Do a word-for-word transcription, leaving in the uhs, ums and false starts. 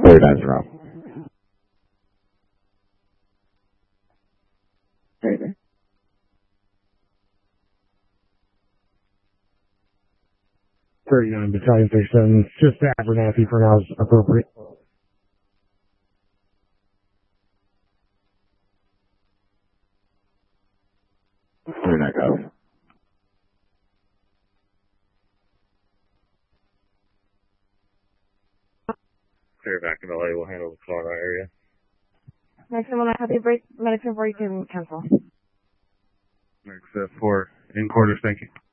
thirty-nine zero. thirty-nine Battalion thirty-seven, just Abernathy for now is appropriate. thirty-nine go. Clear back in L A, we'll handle the Colorado area. Next time, when I have you break, medics before you can cancel. Next, uh, four in quarters, thank you.